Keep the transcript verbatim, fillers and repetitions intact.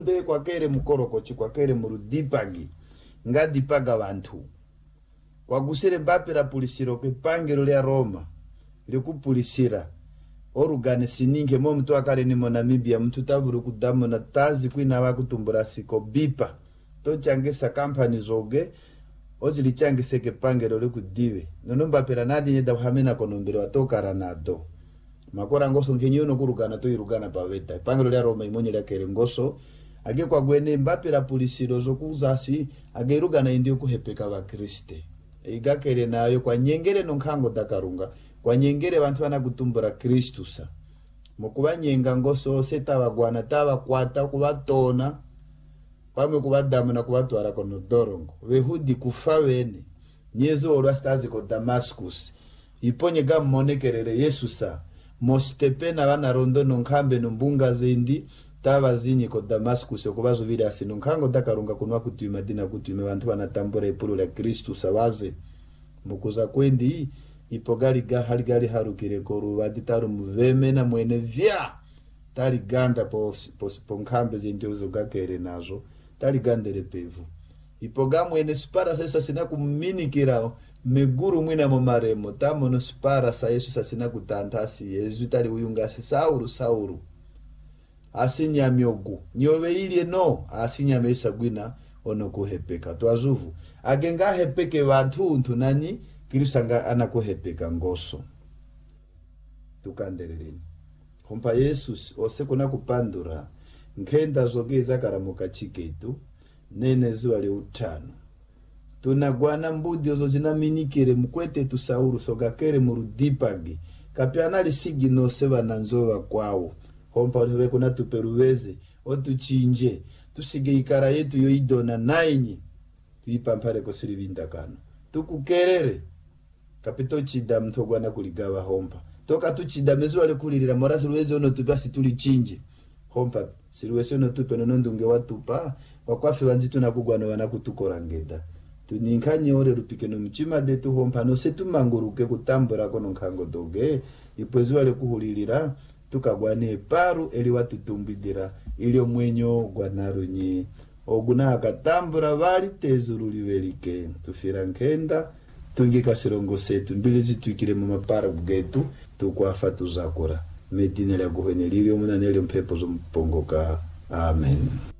de kwa kere mukorokochi kwa kere murudipagi nga dipaga bantu kwa gusire mbapira pulisiro ke pangero lya Roma likupulisira orugane sininge mo mtu akare ni Namibia mtu tavuru kudamu na tazi kwina wakutumbura siko bipa to changesa company zoge ozili changese ke pangero likudiwe nono mbapira nadi nyeda hamena konombere watokara nado makora ngoso ngenyuno kurugana to irugana paveta pangero lya Roma imonye lya kere ngoso age kwa gwene mbapira pulisiro zokuzasi age irugana indi kuhepeka ba Kriste igakere nayo kwa nyengere nonkango dakarunga kwa nyengere bantu bana gutumbura Kristusa mukuba nyenga ngoso setabagwana taba kwata kubatona pamwe kubadamu na kubatwara kono dorongo behudi kufa bene nyezo orastazi ko Damascus iponye ga monekerere Yesusa mostepe na bana rondo nonkambe numbunga zindi taba zinyi ko Damascus okubazo bira sinonkango dakarunga kunwa kutuma dina kutuma bantu banatambura ipulu la Kristusa baze mukuza kwendi ipogali ga haligali harukire koru baditaru muveme na mwene vya tali ganda po po nkambe zindozo gakere nazo tali gandere pevu ipoga mwene spara sasa sina kuminikira meguru mwina mo maremo tamo no spara sa Yesu sasina kutantasi Yesu tali uyunga sauru sauru asinya myogu nyowe ilie no asinya mesa gwina ono kuhepeka twazuvu agenga hepeke bantu ntunani kirisanga anakuhepeka ngoso tukandereleni kompa Yesus osekona kupandura nkenda zogeza karamuka chiketu nene zuwa le utano tunagwana mbudi ozo zinaminikire mkwete tusauru sogakere murudipagi kapiana lisigi no seba nanzova kwao kompa olewe kuna tuperuweze otuchinje tusige ikara yetu yoidona nainyi tuipampare ko silivindakano tukukerere kapito chida mtogwana kuligaba hompa toka tuchida mezo ale kulirira morasi ruweze ono tupasi tuli chinje hompa siruweze ono tupe no ndunge watupa wakwafe wanzitu nakugwana wana kutukorangeda tuninkanye ore rupike no mchima detu hompa no setu manguruke kutambura kono nkango doge ipwezo ale kuhulirira tukagwane paru eli watutumbidira ili omwenyo gwanarunyi oguna akatambura bali tezuru livelike tufira nkenda tungika sirongo setu mbilizi tuikire mu mapara bugetu tukwafa tuzakora medine la guhenelili omuna nele mpepo zo mpongoka amen.